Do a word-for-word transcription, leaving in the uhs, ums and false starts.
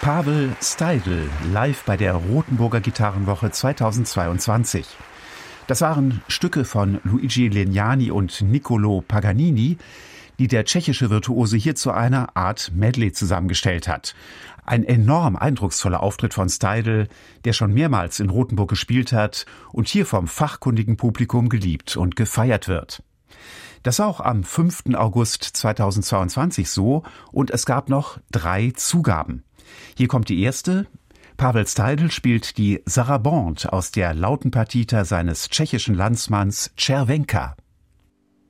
Pavel Steidl live bei der Rothenburger Gitarrenwoche zweitausendzweiundzwanzig. Das waren Stücke von Luigi Legnani und Niccolò Paganini, die der tschechische Virtuose hier zu einer Art Medley zusammengestellt hat. Ein enorm eindrucksvoller Auftritt von Steidl, der schon mehrmals in Rothenburg gespielt hat und hier vom fachkundigen Publikum geliebt und gefeiert wird. Das war auch am fünften August zweitausendzweiundzwanzig so und es gab noch drei Zugaben. Hier kommt die erste. Pavel Steidl spielt die Sarabande aus der Lautenpartita seines tschechischen Landsmanns Červenka.